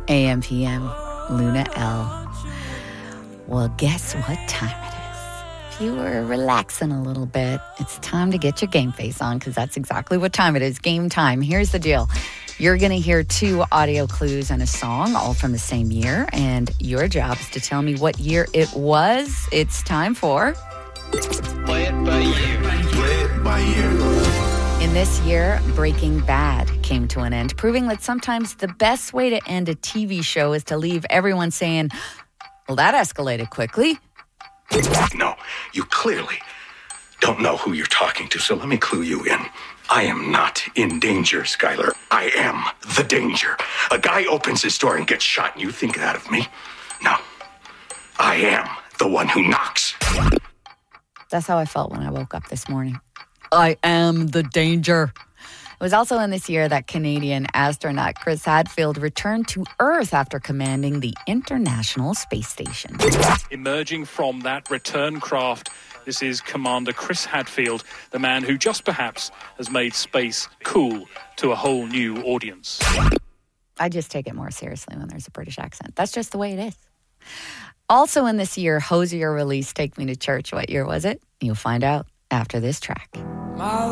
AM, PM, Luna L. Well, guess what time it is? If you were relaxing a little bit, it's time to get your game face on, because that's exactly what time it is. Game time. Here's the deal. You're going to hear 2 audio clues and a song, all from the same year, and your job is to tell me what year it was. It's time for... Play it by ear. Play it by ear. In this year, Breaking Bad came to an end, proving that sometimes the best way to end a TV show is to leave everyone saying, well, that escalated quickly. No, you clearly don't know who you're talking to, so let me clue you in. I am not in danger, Skylar. I am the danger. A guy opens his door and gets shot, and you think that of me? No. I am the one who knocks. That's how I felt when I woke up this morning. I am the danger. It was also in this year that Canadian astronaut Chris Hadfield returned to Earth after commanding the International Space Station. Emerging from that return craft, this is Commander Chris Hadfield, the man who just perhaps has made space cool to a whole new audience. I just take it more seriously when there's a British accent. That's just the way it is. Also in this year, Hozier released Take Me to Church. What year was it? You'll find out after this track.